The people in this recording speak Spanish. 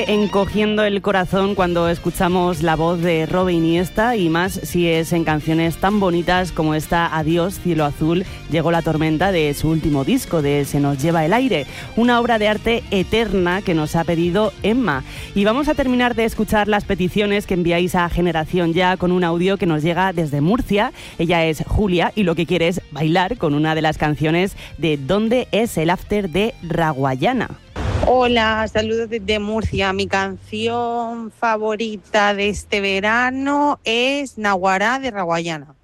Encogiendo el corazón cuando escuchamos la voz de Robe Iniesta, y más si es en canciones tan bonitas como esta Adiós, cielo azul, llegó la tormenta, de su último disco, de Se nos lleva el aire, una obra de arte eterna que nos ha pedido Emma. Y vamos a terminar de escuchar las peticiones que enviáis a Generación Ya con un audio que nos llega desde Murcia. Ella es Julia y lo que quiere es bailar con una de las canciones de ¿Dónde es el after de Raguayana? Hola, saludos desde Murcia. Mi canción favorita de este verano es Naguará de Raguayana.